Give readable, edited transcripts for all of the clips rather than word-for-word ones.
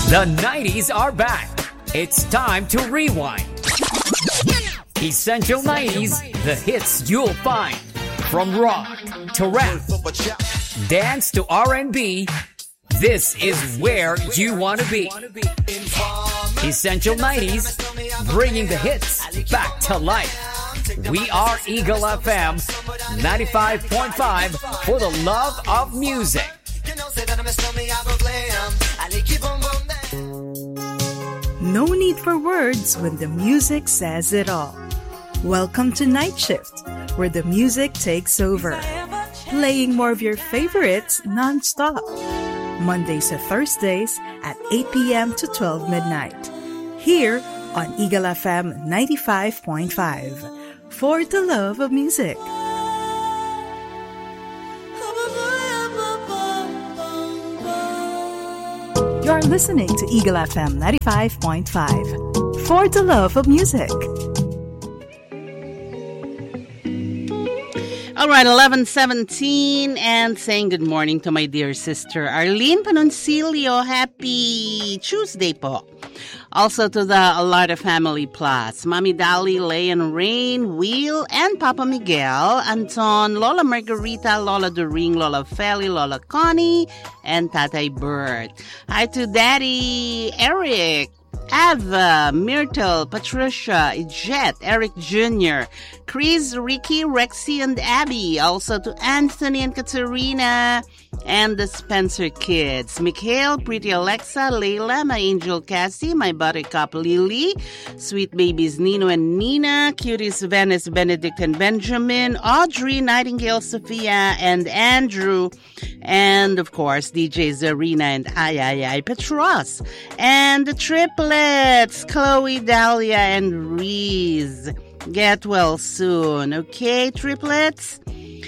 The 90s are back. It's time to rewind. Essential 90s, the hits you'll find. From rock to rap, dance to R&B, this is where you want to be. Essential 90s, bringing the hits back to life. We are Eagle FM 95.5 for the love of music. No need for words when the music says it all. Welcome to Night Shift, where the music takes over, playing more of your favorites non-stop. Mondays to Thursdays at 8 p.m. to 12 midnight. Here on Eagle FM 95.5 for the love of music. You're listening to Eagle FM 95.5 for the love of music. All right, 11:17 and saying good morning to my dear sister Arlene Panoncilio. Happy Tuesday po. Also to the Alarda Family Plus, Mami Dali, Lay and Rain, Will, and Papa Miguel, Anton, Lola Margarita, Lola Doring, Lola Feli, Lola Connie, and Tatay Bert. Hi to Daddy Eric, Ava, Myrtle, Patricia, Jet, Eric Jr., Chris, Ricky, Rexy, and Abby. Also to Anthony and Katerina and the Spencer kids. Mikhail, Pretty Alexa, Layla, my angel Cassie, my buttercup Lily, sweet babies Nino and Nina, cuties Venice, Benedict, and Benjamin, Audrey, Nightingale, Sophia, and Andrew, and of course DJ Zarina and Ay Petros, and the triplets Chloe, Dahlia, and Reese. Get well soon, okay, triplets?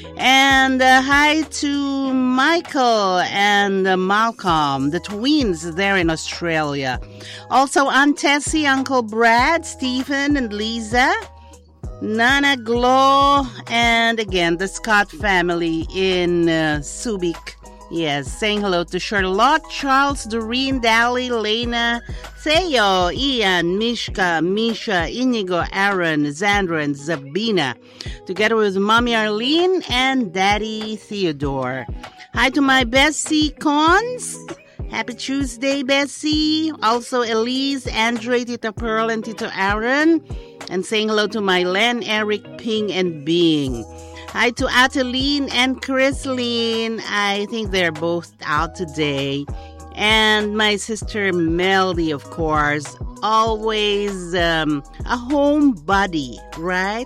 And hi to Michael and Malcolm, the twins there in Australia. Also, Aunt Tessie, Uncle Brad, Stephen, and Lisa, Nana Glow, and again, the Scott family in Subic. Yes, saying hello to Charlotte, Charles, Doreen, Dali, Lena, Theo, Ian, Mishka, Misha, Inigo, Aaron, Zandra, and Zabina, together with Mommy Arlene and Daddy Theodore. Hi to my Bessie Cons. Happy Tuesday, Bessie. Also, Elise, Andre, Tita Pearl, and Tito Aaron. And saying hello to my Len, Eric, Ping, and Bing. Hi to Ateline and Chrisline. I think they're both out today. And my sister Melody, of course, always a home buddy, right?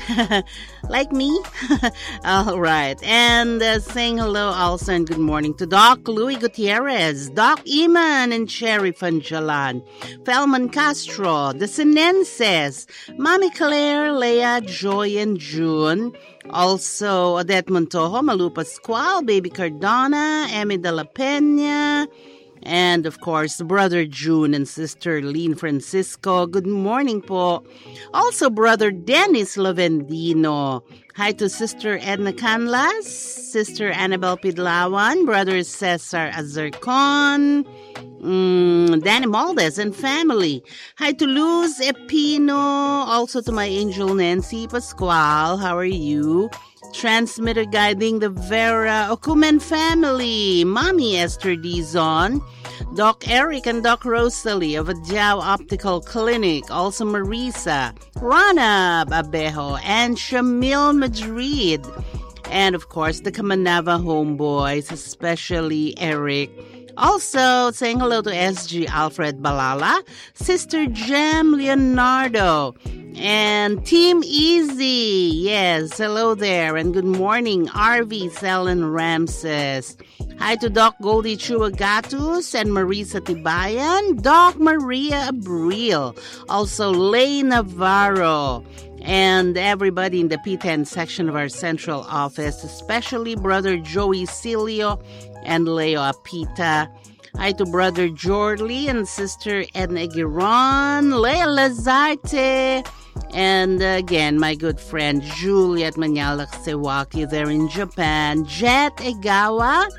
Like me. All right. And saying hello also and good morning to Doc Louis Gutierrez, Doc Iman and Cherry Fanjalan, Felman Castro, the Sinenses, Mami Claire, Leah, Joy, and June. Also, Odette Montojo, Malu Pascual, Baby Cardona, Emmy de la Peña, and of course, Brother June and Sister Lean Francisco. Good morning po. Also, Brother Dennis Lovendino. Hi to Sister Edna Canlas, Sister Annabel Pidlawan, Brother Cesar Azarcon, Danny Maldes and family. Hi to Luz Epino. Also to my angel Nancy Pascual. How are you? Transmitter guiding the Vera Okumen family. Mommy Esther Dizon, Doc Eric and Doc Rosalie of Adjao Optical Clinic. Also Marisa, Rana Abejo, and Shamil Madrid. And of course the Kamanava homeboys, especially Eric. Also, saying hello to SG Alfred Balala, Sister Jem Leonardo, and Team Easy. Yes, hello there, and good morning, RV Selen Ramses. Hi to Doc Goldie Chuagatus and Marisa Tibayan, Doc Maria Abril, also Lay Navarro, and everybody in the P10 section of our central office, especially Brother Joey Cilio and Leo Apita. Hi to Brother Jorley and Sister Edna Giron, Lea Lazarte, and again, my good friend Juliet Manyalak Sewaki there in Japan, Jet Egawa,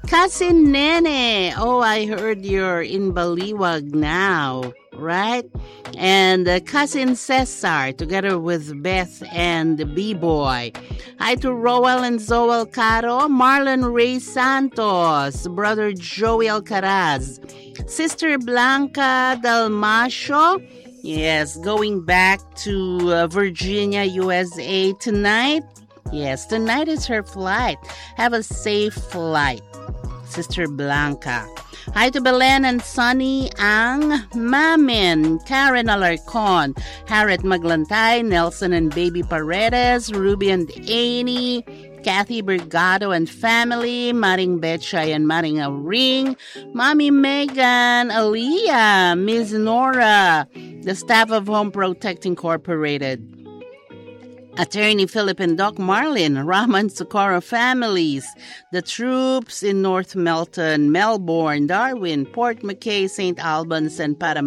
Cousin Nene. Oh, I heard you're in Baliwag now, right? And Cousin Cesar, together with Beth and B-Boy. Hi to Roel and Zoel Caro, Marlon Ray Santos, Brother Joey Alcaraz, Sister Blanca Dalmasio. Yes, going back to Virginia, USA tonight. Yes, tonight is her flight. Have a safe flight, Sister Blanca. Hi to Belen and Sunny Ang, Mamin, Karen Alarcon, Harriet Maglantay, Nelson and Baby Paredes, Ruby and Annie, Kathy Bergado and family, Maring Betchay and Maring Ring, Mommy Megan, Aliyah, Ms. Nora, the staff of Home Protect Incorporated, Attorney Philip and Doc Marlin, Rahman Socorro families, the troops in North Melton, Melbourne, Darwin, Port McKay, St. Albans, and Paramount.